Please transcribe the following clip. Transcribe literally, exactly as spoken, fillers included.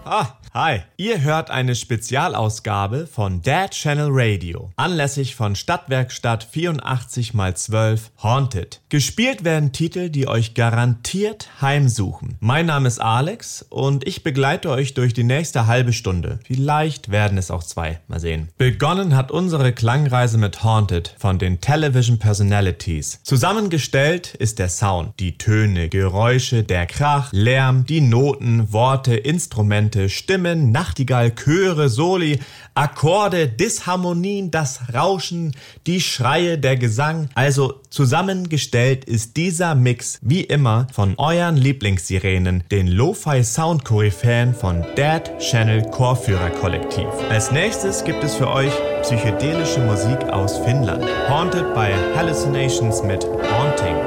Ah, hi. Ihr hört eine Spezialausgabe von Dad Channel Radio, anlässlich von Stadtwerkstatt vierundachtzig mal zwölf Haunted. Gespielt werden Titel, die euch garantiert heimsuchen. Mein Name ist Alex und ich begleite euch durch die nächste halbe Stunde. Vielleicht werden es auch zwei. Mal sehen. Begonnen hat unsere Klangreise mit Haunted von den Television Personalities. Zusammengestellt ist der Sound, die Töne, Geräusche, der Krach, Lärm, die Noten, Worte, Instrumente, Stimmen, Nachtigall, Chöre, Soli, Akkorde, Disharmonien, das Rauschen, die Schreie, der Gesang. Also zusammengestellt ist dieser Mix wie immer von euren Lieblingssirenen, den Lo-Fi-Sound-Koryphäen von Dad Channel Chorführer Kollektiv. Als nächstes gibt es für euch psychedelische Musik aus Finnland. Haunted by Hallucinations mit Haunting.